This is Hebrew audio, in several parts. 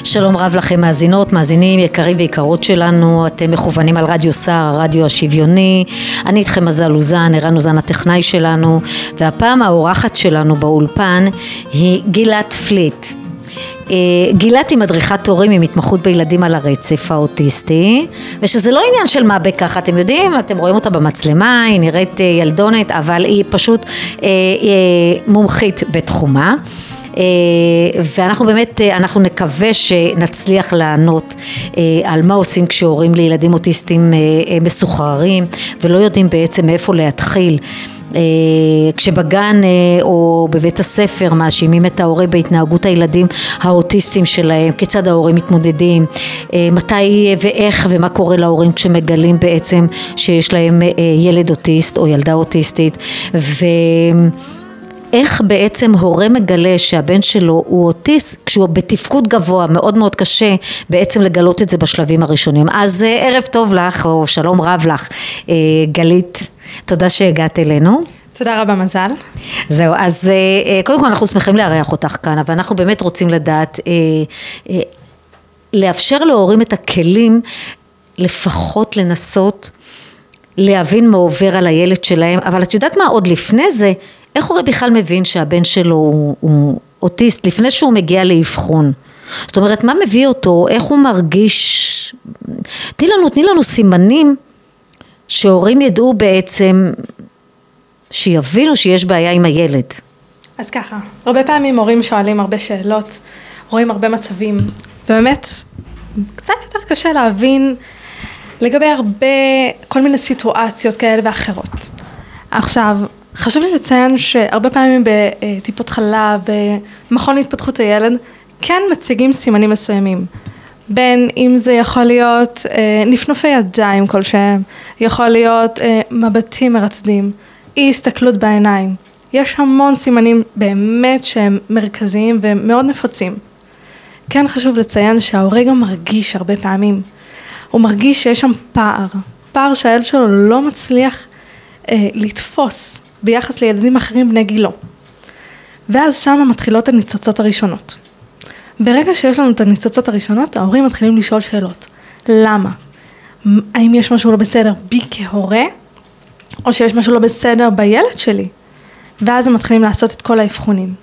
שלום רב לכם מאזינות, מאזינים יקרים ויקרות שלנו, אתם מכוונים על רדיו סער, הרדיו השוויוני. אני איתכם מזל אוזן, ערן אוזן הטכנאי שלנו, והפעם האורחת שלנו באולפן היא גילת פליט. גילת היא מדריכת הורים עם התמחות בילדים על הרצף האוטיסטי, ושזה לא עניין של מה בכך, אתם יודעים, אתם רואים אותה במצלמה, היא נראית ילדונת, אבל היא פשוט מומחית בתחומה. ואנחנו באמת, אנחנו נקווה שנצליח לענות על מה עושים כשהורים לילדים אוטיסטים מסוחררים ולא יודעים בעצם מאיפה להתחיל. כשבגן או בבית הספר מאשימים את ההורה בהתנהגות הילדים האוטיסטים שלהם, כיצד ההורים מתמודדים, מתי ואיך ומה קורה להורים כשמגלים בעצם שיש להם ילד אוטיסט או ילדה אוטיסטית, איך בעצם הורה מגלה שהבן שלו הוא אוטיסט כשהוא בתפקוד גבוה, מאוד מאוד קשה בעצם לגלות את זה בשלבים הראשונים. אז ערב טוב לך או שלום רב לך גלית, תודה שהגעת אלינו. תודה רבה מזל. זהו, אז קודם כל אנחנו שמחים לארח אותך כאן, אבל אנחנו באמת רוצים לדעת, לאפשר להורים את הכלים לפחות לנסות להבין מה עובר על הילד שלהם, אבל את יודעת מה עוד לפני זה, איך הורה בכלל מבין שהבן שלו הוא אוטיסט לפני שהוא מגיע לאבחון? זאת אומרת, מה מביא אותו, איך הוא מרגיש? תני לנו סימנים שהורים ידעו בעצם, שיבינו שיש בעיה עם הילד. אז ככה, הרבה פעמים הורים שואלים הרבה שאלות, רואים הרבה מצבים, ובאמת קצת יותר קשה להבין לגבי כל מיני סיטואציות כאלה ואחרות. עכשיו, חשוב לי לציין שהרבה פעמים בטיפות חלב, במכון להתפתחות הילד, כן מציגים סימנים מסוימים. בין אם זה יכול להיות נפנופי ידיים כלשהם, יכול להיות מבטים מרצדים, אי הסתכלות בעיניים. יש המון סימנים באמת שהם מרכזיים ומאוד נפוצים. כן חשוב לציין שההורה גם מרגיש הרבה פעמים. הוא מרגיש שיש שם פער שהילד שלו לא מצליח לתפוס ביחס לילדים אחרים בני גילו. ואז שם מתחילות הניצוצות הראשונות. ברגע שיש לנו את הניצוצות הראשונות, ההורים מתחילים לשאול שאלות. למה? האם יש משהו לא בסדר בי כהורה? או שיש משהו לא בסדר בילד שלי? ואז הם מתחילים לעשות את כל האבחונים.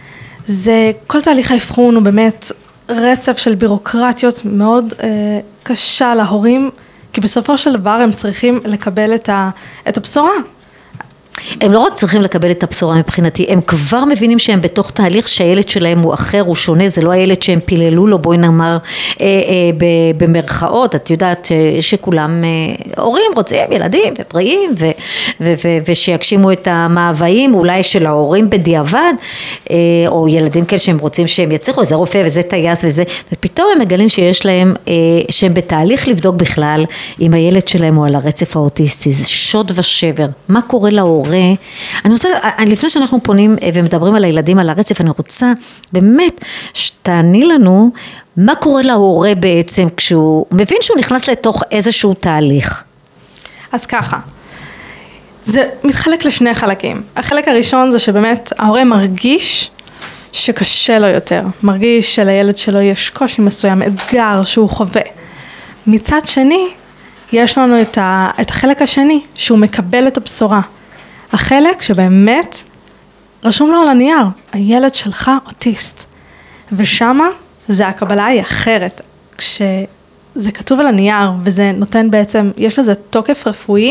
כל תהליך האבחון הוא באמת רצף של בירוקרטיות מאוד קשה להורים, כי בסופו של דבר הם צריכים לקבל את הבשורה. הם לא רק צריכים לקבל את הבשורה מבחינתי, הם כבר מבינים שהם בתוך תהליך שהילד שלהם הוא אחר, הוא שונה, זה לא הילד שהם פיללו לו, בואי נאמר במרכאות, את יודעת שכולם הורים רוצים ילדים ובריאים ושיגשימו את המאוויים אולי של ההורים בדיעבד, או ילדים כאלה שהם רוצים שהם יצליחו, זה רופא וזה טייס וזה, ופתאום הם מגלים שיש להם, שהם בתהליך לבדוק בכלל אם הילד שלהם הוא על הרצף האוטיסטי, זה שוד ושבר, מה קורה להורים? אני רוצה, לפני שאנחנו פונים ומדברים על הילדים על הרצף, אני רוצה באמת שתעני לנו מה קורה להורה בעצם כשהוא מבין שהוא נכנס לתוך איזשהו תהליך. אז ככה, זה מתחלק לשני חלקים. החלק הראשון זה שבאמת ההורה מרגיש שקשה לו יותר, מרגיש שלילד שלו יש קושי מסוים, אתגר שהוא חווה. מצד שני, יש לנו את החלק השני, שהוא מקבל את הבשורה. החלק שבאמת רשום לו על הנייר, הילד שלך אוטיסט, ושמה זה הקבלה היא אחרת, כשזה כתוב על הנייר וזה נותן בעצם, יש לזה תוקף רפואי,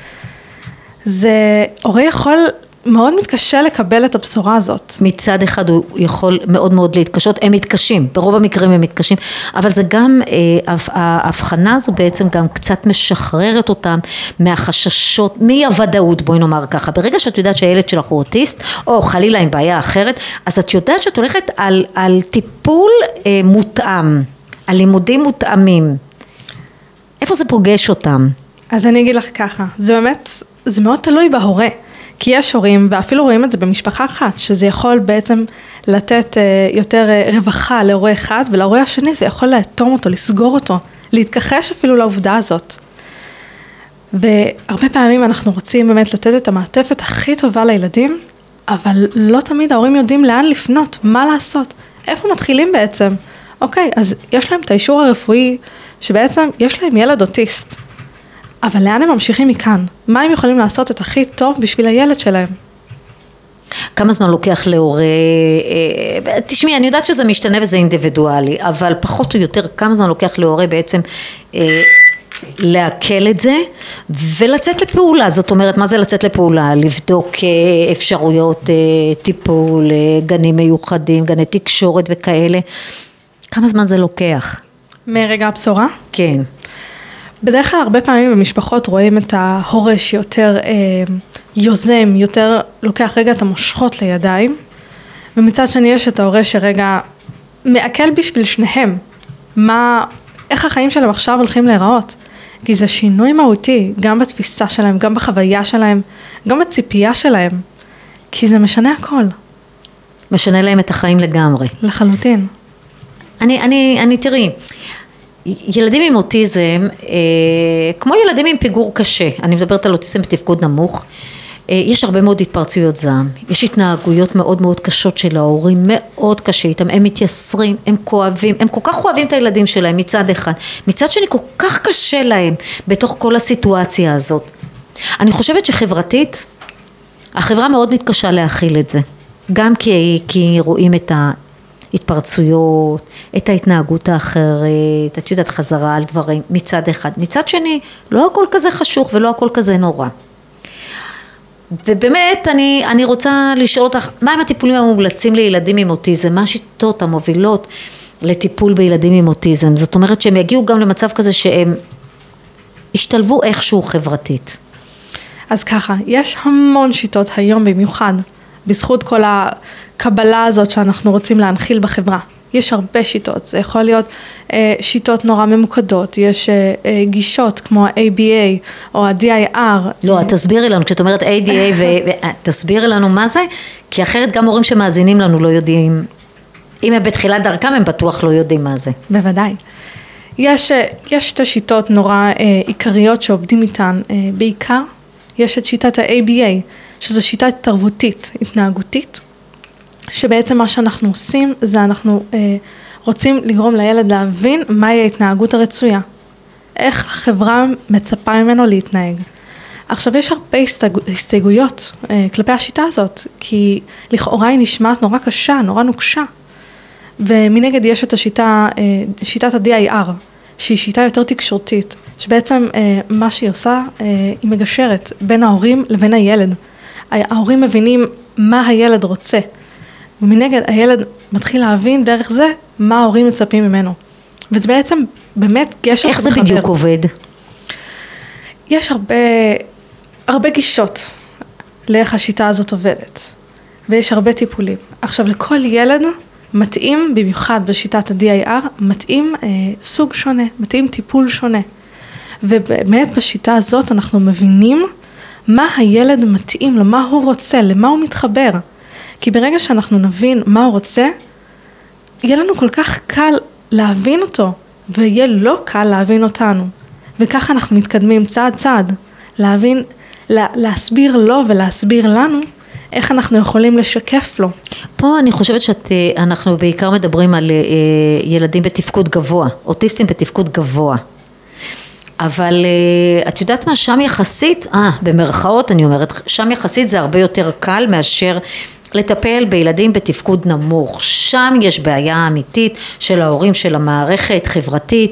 זה הורה יכול מאוד מתקשה לקבל את הבשורה הזאת. מצד אחד הוא יכול מאוד מאוד להתקשות, הם מתקשים, ברוב המקרים הם מתקשים, אבל זה גם, ההבחנה הזו בעצם גם קצת משחררת אותם מהחששות, מהוודאות, בואי נאמר ככה, ברגע שאת יודעת שהילד שלך הוא אוטיסט, או חלילה עם בעיה אחרת, אז את יודעת שאת הולכת על טיפול מותאם, על לימודים מותאמים, איפה זה פוגש אותם? אז אני אגיד לך ככה, זה באמת, זה מאוד תלוי בהורה, כי יש הורים, ואפילו רואים את זה במשפחה אחת, שזה יכול בעצם לתת יותר רווחה להורה אחד, ולהורה השני זה יכול לאטום אותו, לסגור אותו, להתכחש אפילו לעובדה הזאת. והרבה פעמים אנחנו רוצים באמת לתת את המעטפת הכי טובה לילדים, אבל לא תמיד ההורים יודעים לאן לפנות, מה לעשות, איפה מתחילים בעצם, אוקיי, אז יש להם את האישור הרפואי, שבעצם יש להם ילד אוטיסט. אבל לאן הם ממשיכים מכאן? מה הם יכולים לעשות את הכי טוב בשביל הילד שלהם? כמה זמן לוקח להורה, תשמעי, אני יודעת שזה משתנה וזה אינדיבידואלי, אבל פחות או יותר כמה זמן לוקח להורה בעצם לעכל את זה ולצאת לפעולה. זאת אומרת, מה זה לצאת לפעולה? לבדוק אפשרויות טיפול, גנים מיוחדים, גני תקשורת וכאלה. כמה זמן זה לוקח? מרגע הבשורה? כן. בדרך כלל הרבה פעמים במשפחות רואים את ההורה שיותר יוזם, יותר לוקח רגע את המושכות לידיים, ומצד שני יש את ההורה שרגע מעכל בשביל שניהם, איך החיים שלהם עכשיו הולכים להיראות, כי זה שינוי מהותי, גם בתפיסה שלהם, גם בחוויה שלהם, גם בציפייה שלהם, כי זה משנה הכל. משנה להם את החיים לגמרי. לחלוטין. אני תראי, ילדים עם אוטיזם, כמו ילדים עם פיגור קשה, אני מדברת על אוטיזם בתפקוד נמוך, יש הרבה מאוד התפרצויות זעם, יש התנהגויות מאוד מאוד קשות של ההורים, מאוד קשה איתם, הם מתייסרים, הם כואבים, הם כל כך אוהבים את הילדים שלהם מצד אחד, מצד שני כל כך קשה להם בתוך כל הסיטואציה הזאת. אני חושבת שחברתית, החברה מאוד מתקשה להכיל את זה, גם כי רואים את התפרצויות, את ההתנהגות האחרת, את יודעת, חזרה על דברים מצד אחד, מצד שני לא הכל כזה חשוך ולא הכל כזה נורא. ובאמת אני רוצה לשאול אותך, מה הם הטיפולים המומלצים לילדים עם אוטיזם? מה השיטות המובילות לטיפול בילדים עם אוטיזם? זאת אומרת שהם יגיעו גם למצב כזה שהם ישתלבו איכשהו חברתית. אז ככה, יש המון שיטות היום במיוחד, בזכות כל הקבלה הזאת שאנחנו רוצים להנחיל בחברה. יש הרבה שיטות, זה יכול להיות שיטות נורא ממוקדות, יש גישות כמו ה-ABA או ה-DIR. לא, תסבירי לנו, כשאת אומרת ADA תסבירי לנו מה זה, כי אחרת גם הורים שמאזינים לנו לא יודעים, אם הם בתחילת דרכם הם בטוח לא יודעים מה זה. בוודאי. יש שתי שיטות נורא עיקריות שעובדים איתן, בעיקר יש את שיטת ה-ABA, שזו שיטה תרבותית, התנהגותית, שבעצם מה שאנחנו עושים זה אנחנו רוצים לגרום לילד להבין מהי ההתנהגות הרצויה, איך החברה מצפה ממנו להתנהג. עכשיו יש הרבה הסתייגויות כלפי השיטה הזאת, כי לכאורה היא נשמעת נורא קשה, נורא נוקשה, ומנגד יש את שיטת ה-DIR, שהיא שיטה יותר תקשורתית, שבעצם מה שהיא עושה, היא מגשרת בין ההורים לבין הילד. ההורים מבינים מה הילד רוצה, ומנגד הילד מתחיל להבין דרך זה מה ההורים מצפים ממנו. וזה בעצם באמת גשר. איך זה בדיוק עובד? יש הרבה גישות לאיך השיטה הזאת עובדת, ויש הרבה טיפולים. עכשיו לכל ילד מתאים, במיוחד בשיטת ה-DIR, מתאים סוג שונה, מתאים טיפול שונה. ובאמת בשיטה הזאת אנחנו מבינים מה הילד מתאים לו, מה הוא רוצה, למה הוא מתחבר. כי ברגע שאנחנו נבין מה הוא רוצה, יהיה לנו כל כך קל להבין אותו, ויהיה לא קל להבין אותנו. וככה אנחנו מתקדמים צעד צעד, להסביר לו ולהסביר לנו איך אנחנו יכולים לשקף לו. פה אני חושבת שאנחנו בעיקר מדברים על ילדים בתפקוד גבוה, אוטיסטים בתפקוד גבוה. אבל את יודעת מה, שם יחסית, במרכאות אני אומרת, שם יחסית זה הרבה יותר קל מאשר לטפל בילדים בתפקוד נמוך. שם יש בעיה אמיתית של ההורים, של המערכת, חברתית.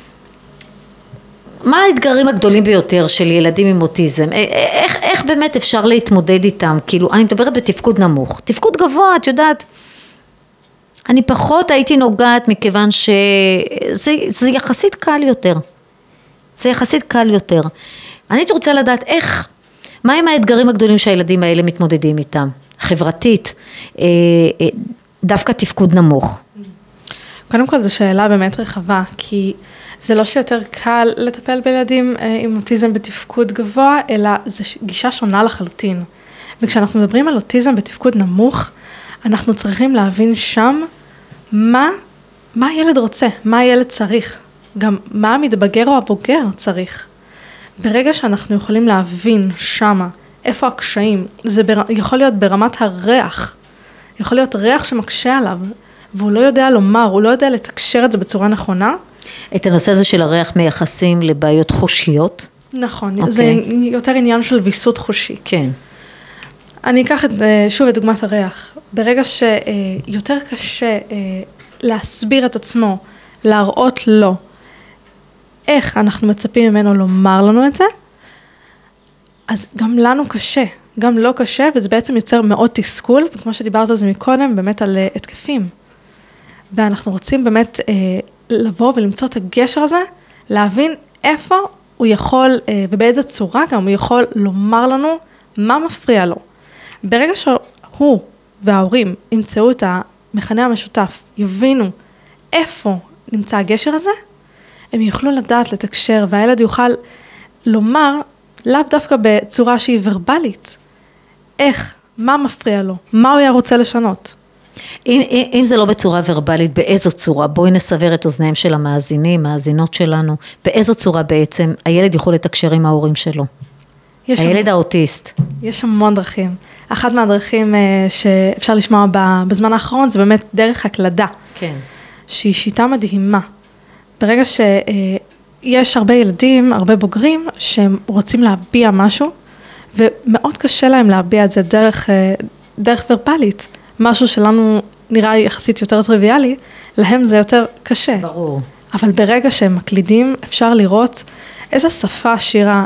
מה האתגרים הגדולים ביותר של ילדים עם אוטיזם? איך באמת אפשר להתמודד איתם? כאילו, אני מדברת בתפקוד נמוך. תפקוד גבוה, את יודעת, אני פחות הייתי נוגעת מכיוון שזה יחסית קל יותר. זה יחסית קל יותר. אני רוצה לדעת מה הם האתגרים הגדולים שהילדים האלה מתמודדים איתם? חברתית, דווקא תפקוד נמוך. קודם כל זו שאלה באמת רחבה, כי זה לא שיותר קל לטפל בילדים עם אוטיזם בתפקוד גבוה, אלא זו גישה שונה לחלוטין. וכשאנחנו מדברים על אוטיזם בתפקוד נמוך, אנחנו צריכים להבין שם מה הילד רוצה, מה הילד צריך, גם מה המתבגר או הבוגר צריך. ברגע שאנחנו יכולים להבין שמה, איפה הקשיים, זה יכול להיות ברמת הריח, יכול להיות ריח שמקשה עליו, והוא לא יודע לומר, הוא לא יודע לתקשר את זה בצורה נכונה. את הנושא הזה של הריח מייחסים לבעיות חושיות? נכון, זה יותר עניין של ויסות חושי. כן. אני אקח שוב את דוגמת הריח. ברגע שיותר קשה להסביר את עצמו, להראות לו איך אנחנו מצפים ממנו לומר לנו את זה, אז גם לנו קשה, גם לא קשה, וזה בעצם יוצר מאוד תסכול, וכמו שדיברת על זה מקודם, באמת על התקפים. ואנחנו רוצים באמת לבוא ולמצוא את הגשר הזה, להבין איפה הוא יכול, ובאיזה צורה גם הוא יכול לומר לנו מה מפריע לו. ברגע שהוא וההורים ימצאו את המכנה המשותף, יבינו איפה נמצא הגשר הזה, הם יוכלו לדעת לתקשר, והילד יוכל לומר, לאו דווקא בצורה שהיא ורבלית, איך, מה מפריע לו, מה הוא היה רוצה לשנות. אם זה לא בצורה ורבלית, באיזו צורה? בואי נסבר את אוזניהם של המאזינים, מאזינות שלנו, באיזו צורה בעצם הילד יכול לתקשר עם ההורים שלו? הילד האוטיסט. יש המון דרכים. אחת מהדרכים שאפשר לשמוע בזמן האחרון, זה באמת דרך הקלדה. כן. שהיא שיטה מדהימה. ברגע שיש הרבה ילדים, הרבה בוגרים, שהם רוצים להביע משהו, ומאוד קשה להם להביע את זה דרך ורבלית. משהו שלנו נראה יחסית יותר טריוויאלי, להם זה יותר קשה. ברור. אבל ברגע שהם מקלידים, אפשר לראות איזה שפה עשירה,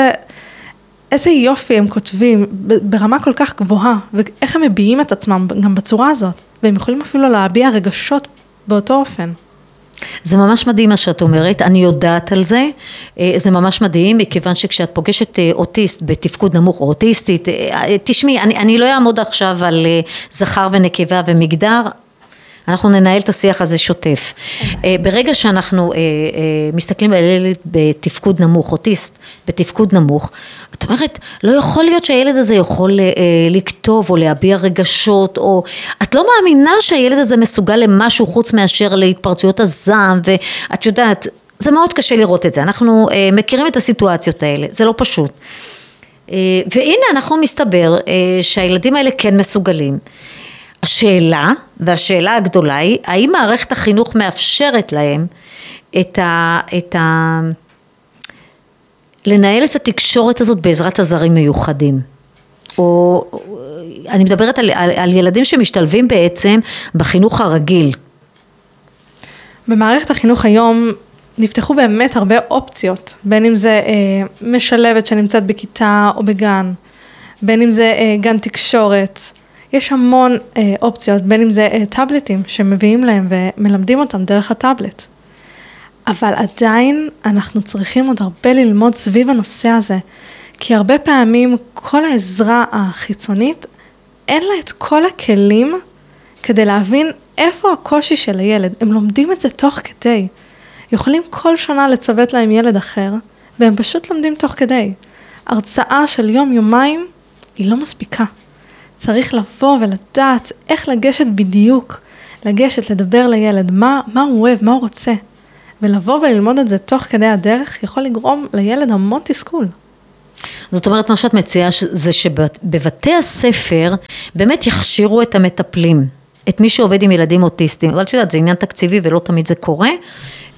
איזה יופי הם כותבים, ברמה כל כך גבוהה, ואיך הם מביעים את עצמם גם בצורה הזאת, והם יכולים אפילו להביע רגשות באותו אופן. זה ממש מדהים מה שאת אומרת, אני יודעת על זה, זה ממש מדהים, מכיוון שכשאת פוגשת אוטיסט בתפקוד נמוך, או אוטיסטית, תשמעי, אני לא אעמוד עכשיו על זכר ונקבה ומגדר, אנחנו ננהל את השיח הזה שוטף. ברגע שאנחנו מסתכלים על ילד בתפקוד נמוך, אוטיסט בתפקוד נמוך, את אומרת, לא יכול להיות שהילד הזה יכול לכתוב או להביע רגשות, או את לא מאמינה שהילד הזה מסוגל למשהו חוץ מאשר להתפרצויות הזעם, ואת יודעת, זה מאוד קשה לראות את זה, אנחנו מכירים את הסיטואציות האלה, זה לא פשוט. והנה אנחנו מסתבר שהילדים האלה כן מסוגלים. השאלה, והשאלה הגדולה היא, האם מערכת החינוך מאפשרת להם לנהל את התקשורת הזאת בעזרת עזרים מיוחדים? או אני מדברת על ילדים שמשתלבים בעצם בחינוך הרגיל. במערכת החינוך היום נפתחו באמת הרבה אופציות, בין אם זה משלבת שנמצאת בכיתה או בגן, בין אם זה גן תקשורת, יש המון אופציות, בין אם זה טאבלטים שמביאים להם ומלמדים אותם דרך הטאבלט. אבל עדיין אנחנו צריכים עוד הרבה ללמוד סביב הנושא הזה, כי הרבה פעמים כל העזרה החיצונית, אין לה את כל הכלים כדי להבין איפה הקושי של הילד. הם לומדים את זה תוך כדי. יכולים כל שנה לצוות להם ילד אחר, והם פשוט לומדים תוך כדי. הרצאה של יום-יומיים היא לא מספיקה. צריך לבוא ולדעת איך לגשת בדיוק, לגשת, לדבר לילד, מה הוא אוהב, מה הוא רוצה. ולבוא וללמוד את זה תוך כדי הדרך, יכול לגרום לילד המון תסכול. זאת אומרת, מה שאת מציעה זה שבבתי הספר באמת יכשירו את המטפלים, את מי שעובד עם ילדים אוטיסטים, אבל את יודעת, זה עניין תקציבי ולא תמיד זה קורה,